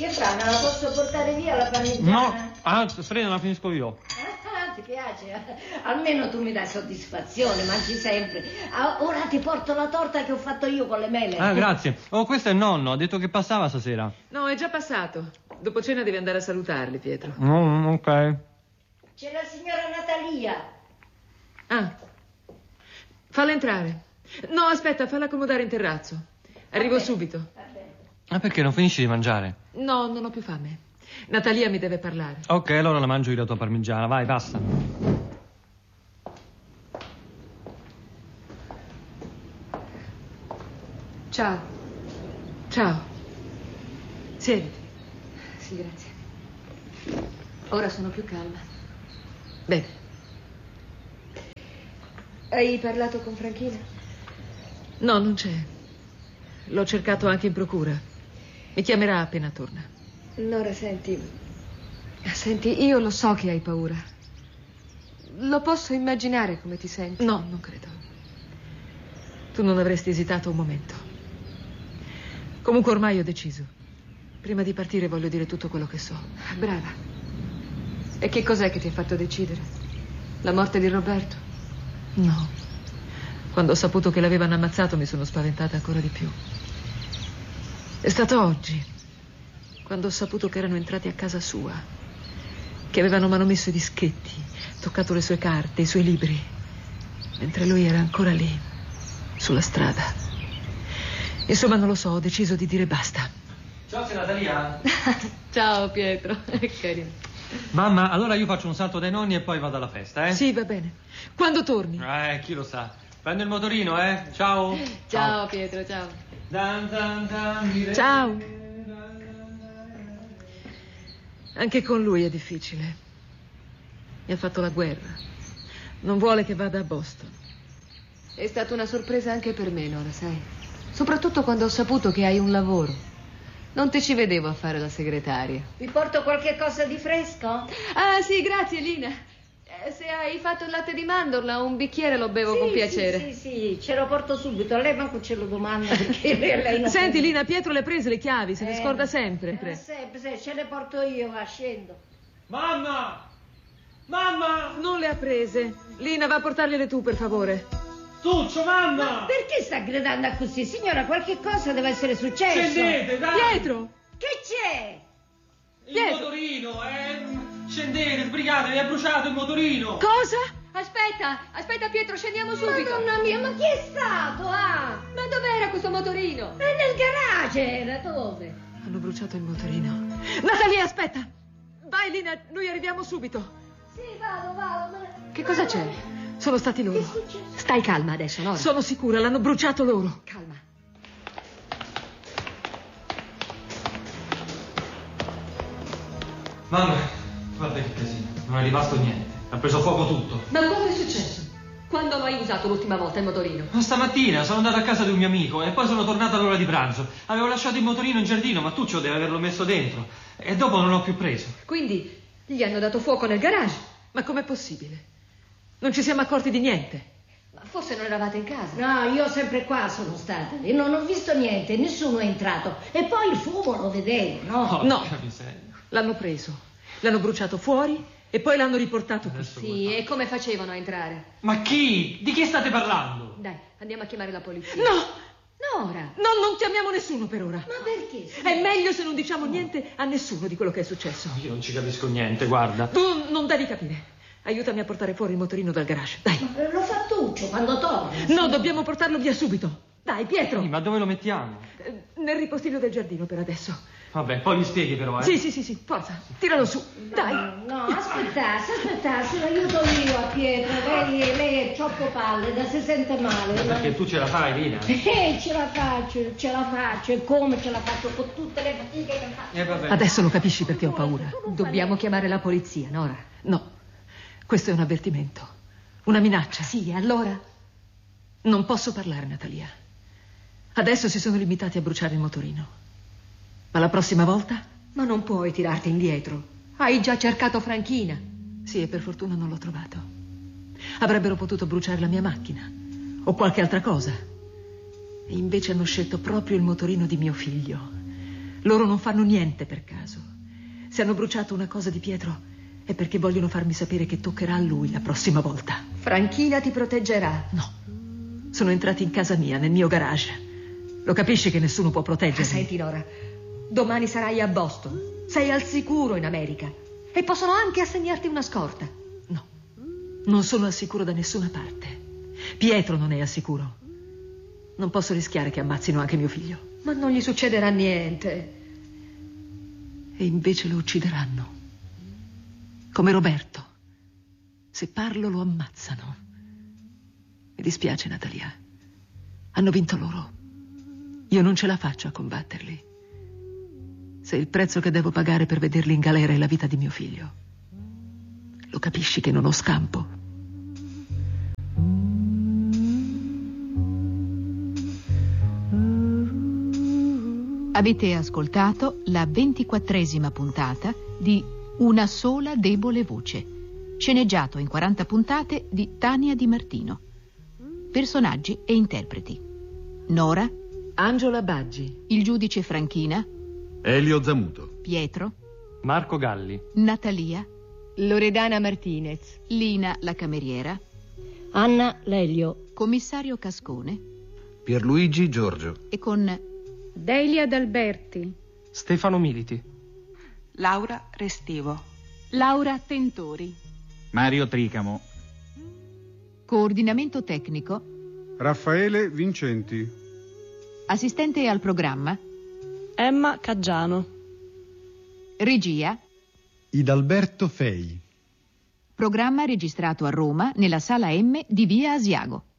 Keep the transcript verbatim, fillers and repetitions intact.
Fra, la posso portare via la parmigiana? No, ah, Freda, la finisco io. Ah, ti piace? Almeno tu mi dai soddisfazione, mangi sempre. Ah, ora ti porto la torta che ho fatto io con le mele. Ah, grazie. Oh, questo è il nonno, ha detto che passava stasera. No, è già passato. Dopo cena devi andare a salutarli, Pietro. Mm, ok. C'è la signora Natalia. Ah, falla entrare. No, aspetta, falla accomodare in terrazzo. Arrivo Vabbè. subito. Va bene. Ma perché non finisci di mangiare? No, non ho più fame. Natalia mi deve parlare. Ok, allora la mangio io la tua parmigiana. Vai, passa. Ciao. Ciao. Siediti. Sì, grazie. Ora sono più calma. Bene. Hai parlato con Franchina? No, non c'è. L'ho cercato anche in procura. Mi chiamerà appena torna. Nora, senti. Senti, io lo so che hai paura. Lo posso immaginare come ti senti. No, non credo. Tu non avresti esitato un momento. Comunque ormai ho deciso. Prima di partire voglio dire tutto quello che so. Brava. E che cos'è che ti ha fatto decidere? La morte di Roberto? No. Quando ho saputo che l'avevano ammazzato mi sono spaventata ancora di più. È stato oggi, quando ho saputo che erano entrati a casa sua, che avevano manomesso i dischetti, toccato le sue carte, i suoi libri, mentre lui era ancora lì, sulla strada. Insomma, non lo so, ho deciso di dire basta. Ciao, sei Natalia. Ciao, Pietro. È carino. Mamma, allora io faccio un salto dai nonni e poi vado alla festa, eh? Sì, va bene. Quando torni? Eh, chi lo sa. Prendo il motorino, eh? Ciao. Ciao, Pietro, ciao. Dan, dan, dan, dire- Ciao. Anche con lui è difficile. Mi ha fatto la guerra. Non vuole che vada a Boston. È stata una sorpresa anche per me, Nora, sai? Soprattutto quando ho saputo che hai un lavoro. Non ti ci vedevo a fare la segretaria. Vi porto qualche cosa di fresco? Ah, sì, grazie, Lina. Eh, se hai fatto il latte di mandorla, un bicchiere lo bevo Sì, con piacere. Sì, sì, sì, ce lo porto subito. A lei manco ce lo domanda perché lei non... Senti, Lina, Pietro le ha prese le chiavi, se ne Eh, scorda sempre. eh, sempre, se ce le porto io, va, scendo. Mamma! Mamma! Non le ha prese. Lina, va a portargliele tu, per favore. Tuccio, mamma! Ma perché sta gridando così? Signora, qualche cosa deve essere successo. Scendete, dai! Pietro! Che c'è? Il Pietro! motorino, eh! Scendete, sbrigatevi, è bruciato il motorino! Cosa? Aspetta, aspetta, Pietro, scendiamo subito. Madonna mia, ma chi è stato? Ah, Ma dov'era questo motorino? è nel garage, era dove? Hanno bruciato il motorino. Natalia, aspetta! Vai, Lina, noi arriviamo subito. Sì, vado, vado. Ma... Che cosa c'è? Sono stati Che è loro. successo? Stai calma adesso, Nora. Sono sicura, l'hanno bruciato loro. Calma. Mamma, guarda che casino, non è rimasto niente. Ha preso fuoco tutto. Ma cosa è successo? Quando lo hai usato l'ultima volta il motorino? Ma stamattina sono andato a casa di un mio amico e poi sono tornato all'ora di pranzo. Avevo lasciato il motorino in giardino, ma Tuccio deve averlo messo dentro. E dopo non l'ho più preso. Quindi gli hanno dato fuoco nel garage? Ma com'è possibile? Non ci siamo accorti di niente. Ma forse non eravate in casa? No, io sempre qua sono stata e non ho visto niente, nessuno è entrato. E poi il fumo lo vedevo, no? Oh, No. che miseria. L'hanno preso, l'hanno bruciato fuori e poi l'hanno riportato qui. Adesso Sì, e come facevano a entrare? Ma chi? Di chi state parlando? Dai, andiamo a chiamare la polizia. No! Nora! No, non chiamiamo nessuno per ora. Ma perché? Sì? È meglio se non diciamo niente a nessuno di quello che è successo. Io non ci capisco niente, guarda. Tu non devi capire. Aiutami a portare fuori il motorino dal garage, dai. Ma lo fa Tuccio quando torna. No, dobbiamo portarlo via subito. Dai, Pietro. Sì, ma dove lo mettiamo? Eh, Nel ripostiglio del giardino per adesso. Vabbè, poi mi spieghi però, eh. Sì, sì, sì, sì, forza, tiralo su. Dai. No, no, aspettate, aspettate, l'aiuto io a Pietro. Lei, lei è troppo pallida, si sente male. no? Perché tu ce la fai, Lina? Eh, ce la faccio, ce la faccio. E come ce la faccio con tutte le fatiche che faccio? Eh, vabbè. Adesso lo capisci perché ho paura. Dobbiamo chiamare la polizia, Nora. No, questo è un avvertimento. Una minaccia. Sì, allora? Non posso parlare, Natalia. Adesso si sono limitati a bruciare il motorino. Ma la prossima volta? Ma non puoi tirarti indietro. Hai già cercato Franchina. Sì, e per fortuna non l'ho trovato. Avrebbero potuto bruciare la mia macchina o qualche altra cosa. E invece hanno scelto proprio il motorino di mio figlio. Loro non fanno niente per caso. Se hanno bruciato una cosa di Pietro è perché vogliono farmi sapere che toccherà a lui la prossima volta. Franchina ti proteggerà. No, sono entrati in casa mia, nel mio garage. Lo capisci che nessuno può proteggermi? Senti, Nora, domani sarai a Boston. Sei al sicuro in America. E possono anche assegnarti una scorta. No, non sono al sicuro da nessuna parte. Pietro non è al sicuro. Non posso rischiare che ammazzino anche mio figlio. Ma non gli succederà niente. E invece lo uccideranno. Come Roberto. Se parlo lo ammazzano. Mi dispiace, Natalia. Hanno vinto loro. Io non ce la faccio a combatterli. Se il prezzo che devo pagare per vederli in galera è la vita di mio figlio, lo capisci che non ho scampo? Avete ascoltato la ventiquattresima puntata di Una sola debole voce, sceneggiato in quaranta puntate di Tania Di Martino. Personaggi e interpreti: Nora, Angela Baggi, il giudice Franchina, Elio Zamuto, Pietro, Marco Galli, Natalia, Loredana Martinez, Lina la cameriera, Anna Lelio, commissario Cascone Pierluigi Giorgio, e con Delia D'Alberti, Stefano Militi, Laura Restivo, Laura Tentori, Mario Tricamo, coordinamento tecnico Raffaele Vincenti, assistente al programma Emma Caggiano, regia Idalberto Fei. programma registrato a Roma nella sala M di Via Asiago.